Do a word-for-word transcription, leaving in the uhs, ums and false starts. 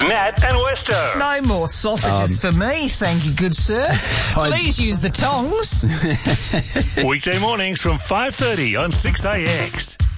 Nat and Westo. No more sausages um, for me, thank you, good sir. Please use the tongs. Weekday mornings from five thirty on six A X.